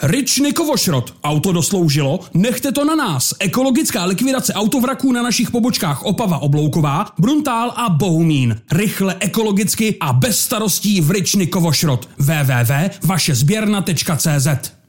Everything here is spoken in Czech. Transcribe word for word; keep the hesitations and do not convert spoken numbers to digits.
Ryčny kovošrot. Auto dosloužilo? Nechte to na nás. Ekologická likvidace autovraků na našich pobočkách Opava Oblouková, Bruntál a Bohumín. Rychle, ekologicky a bez starostí v Ryčny kovošrot. w w w tečka vaše sběrna tečka cé zet